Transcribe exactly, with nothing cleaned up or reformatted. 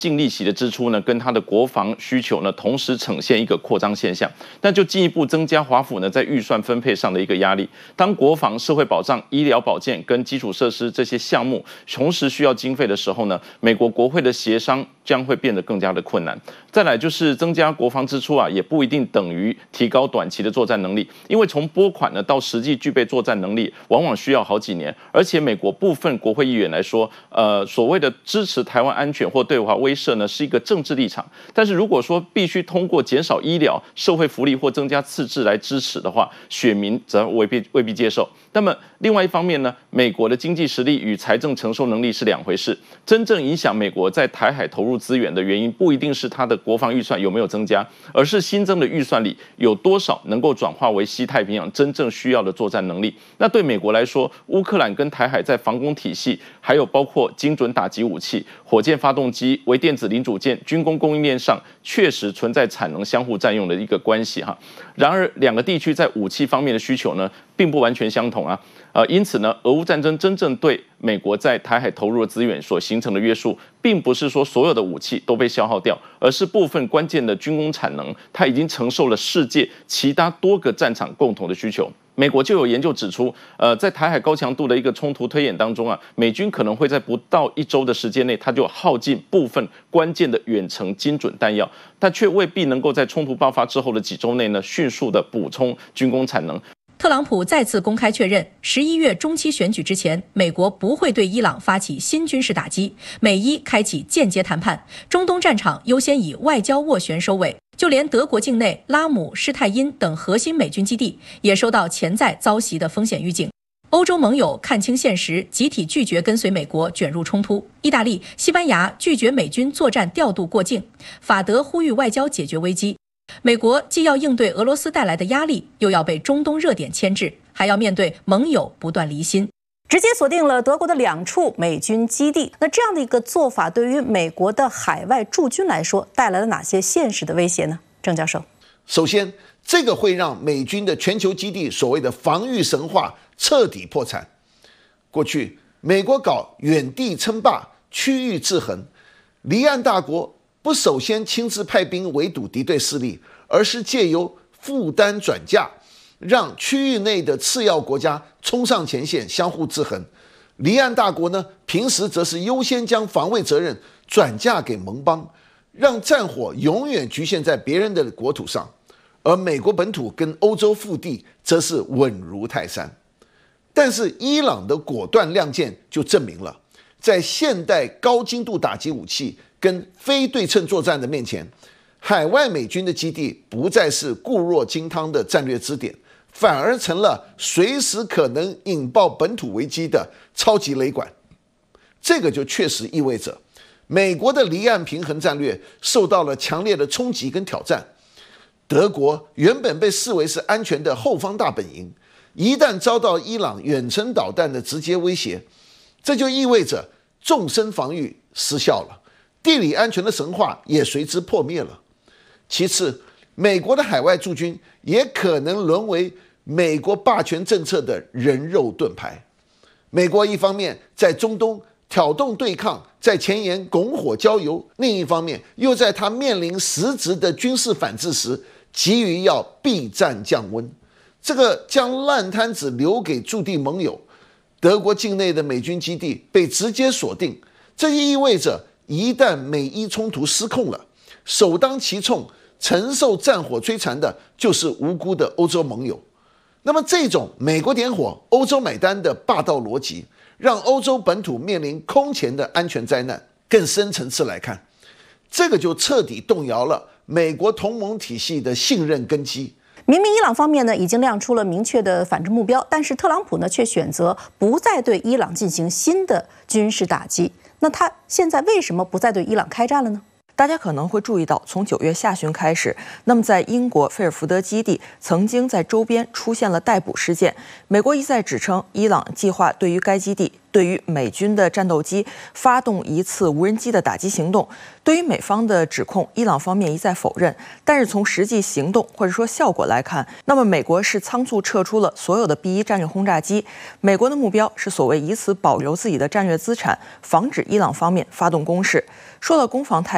净利息的支出呢，跟它的国防需求呢，同时呈现一个扩张现象，那就进一步增加华府呢在预算分配上的一个压力。当国防、社会保障、医疗保健跟基础设施这些项目同时需要经费的时候呢，美国国会的协商将会变得更加的困难。再来就是增加国防支出啊，也不一定等于提高短期的作战能力，因为从拨款呢到实际具备作战能力，往往需要好几年。而且美国部分国会议员来说，呃，所谓的支持台湾安全或对华威慑呢，是一个政治立场。但是如果说必须通过减少医疗、社会福利或增加赤字来支持的话，选民则未必未必接受。那么另外一方面呢，美国的经济实力与财政承受能力是两回事。真正影响美国在台海投入资源的原因，不一定是它的国防预算有没有增加，而是新增的预算里有多少能够转化为西太平洋真正需要的作战能力。那对美国来说，乌克兰跟台海在防空体系，还有包括精准打击武器、火箭发动机、微电子零组件、军工供应链上，确实存在产能相互占用的一个关系哈。然而，两个地区在武器方面的需求呢，并不完全相同啊。呃，因此呢，俄乌战争真正对美国在台海投入的资源所形成的约束，并不是说所有的武器都被消耗掉，而是部分关键的军工产能，它已经承受了世界其他多个战场共同的需求。美国就有研究指出，呃，在台海高强度的一个冲突推演当中啊，美军可能会在不到一周的时间内，它就耗尽部分关键的远程精准弹药，但却未必能够在冲突爆发之后的几周内呢，迅速的补充军工产能。 特朗普再次公开确认，十一月中期选举之前，美国不会对伊朗发起新军事打击，美伊开启间接谈判，中东战场优先以外交斡旋收尾。就连德国境内拉姆、施泰因等核心美军基地也收到潜在遭袭的风险预警。欧洲盟友看清现实，集体拒绝跟随美国卷入冲突。意大利、西班牙拒绝美军作战调度过境，法德呼吁外交解决危机。美国既要应对俄罗斯带来的压力，又要被中东热点牵制，还要面对盟友不断离心。 直接锁定了德国的两处美军基地，那这样的一个做法对于美国的海外驻军来说带来了哪些现实的威胁呢？郑教授， 首先，这个会让美军的全球基地所谓的防御神话彻底破产。过去美国搞远地称霸、区域制衡，离岸大国不首先亲自派兵围堵敌对势力，而是借由负担转嫁，让区域内的次要国家冲上前线，相互制衡。离岸大国呢，平时则是优先将防卫责任转嫁给盟邦，让战火永远局限在别人的国土上，而美国本土跟欧洲腹地则是稳如泰山。但是伊朗的果断亮剑就证明了，在现代高精度打击武器跟非对称作战的面前，海外美军的基地不再是固若金汤的战略支点，反而成了随时可能引爆本土危机的超级雷管。这个就确实意味着美国的离岸平衡战略受到了强烈的冲击跟挑战。德国原本被视为是安全的后方大本营，一旦遭到伊朗远程导弹的直接威胁，这就意味着纵深防御失效了，地理安全的神话也随之破灭了。其次，美国的海外驻军也可能沦为美国霸权政策的人肉盾牌。美国一方面在中东挑动对抗，在前沿拱火浇油，另一方面又在他面临实质的军事反制时，急于要避战降温。这个将烂摊子留给驻地盟友，德国境内的美军基地被直接锁定，这意味着一旦美伊冲突失控了，首当其冲承受战火摧残的就是无辜的欧洲盟友。那么这种美国点火欧洲买单的霸道逻辑，让欧洲本土面临空前的安全灾难。更深层次来看，这个就彻底动摇了美国同盟体系的信任根基。 明明伊朗方面呢已经亮出了明确的反制目标，但是特朗普呢却选择不再对伊朗进行新的军事打击。那他现在为什么不再对伊朗开战了呢？ 大家可能会注意到，从九月下旬开始，那么在英国菲尔福德基地曾经在周边出现了逮捕事件。美国一再指称，伊朗计划对于该基地、对于美军的战斗机发动一次无人机的打击行动。对于美方的指控，伊朗方面一再否认。但是从实际行动或者说效果来看，那么美国是仓促撤出了所有的 B 一战略轰炸机。美国的目标是所谓以此保留自己的战略资产，防止伊朗方面发动攻势。说到攻防态。